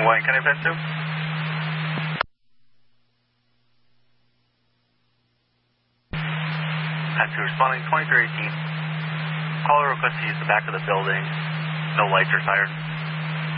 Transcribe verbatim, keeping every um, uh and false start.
Wayne, can I pin two? ten two, responding twenty-three eighteen. Caller request to use the back of the building. No lights or sirens.